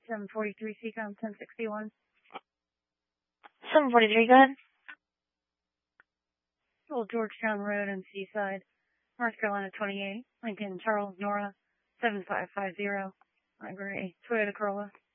743 Seacom 1061. 743, go ahead. Old Georgetown Road and Seaside, North Carolina 28, Lincoln Charles Nora 7550, Library, Toyota Corolla.